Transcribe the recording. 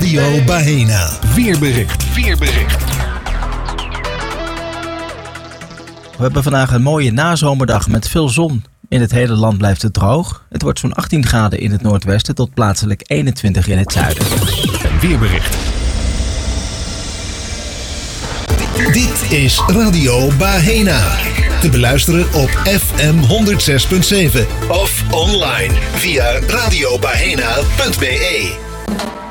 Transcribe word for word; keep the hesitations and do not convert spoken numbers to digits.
Radio Bahena. Weerbericht. Weerbericht. We hebben vandaag een mooie nazomerdag met veel zon. In het hele land blijft het droog. Het wordt zo'n achttien graden in het noordwesten tot plaatselijk eenentwintig in het zuiden. Een weerbericht. Dit is Radio Bahena. Te beluisteren op F M honderd zes komma zeven of online via radio bahena punt b e.